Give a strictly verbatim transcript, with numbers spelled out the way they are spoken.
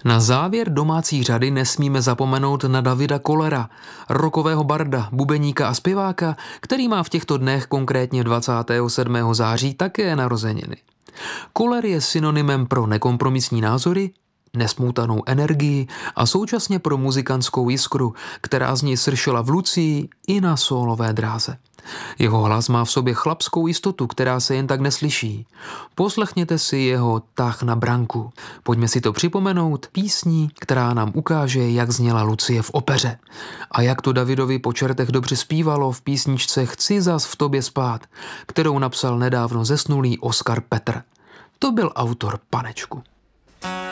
Na závěr domácí řady nesmíme zapomenout na Davida Kollera, rockového barda, bubeníka a zpěváka, který má v těchto dnech, konkrétně dvacátého sedmého září, také narozeniny. Koller je synonymem pro nekompromisní názory, nesmoutanou energii a současně pro muzikantskou jiskru, která z něj sršela v Lucii i na sólové dráze. Jeho hlas má v sobě chlapskou jistotu, která se jen tak neslyší. Poslechněte si jeho Tah na branku. Pojďme si to připomenout písní, která nám ukáže, jak zněla Lucie v opeře. A jak to Davidovi po čertech dobře zpívalo v písničce Chci zas v tobě spát, kterou napsal nedávno zesnulý Oskar Petr. To byl autor Panečku.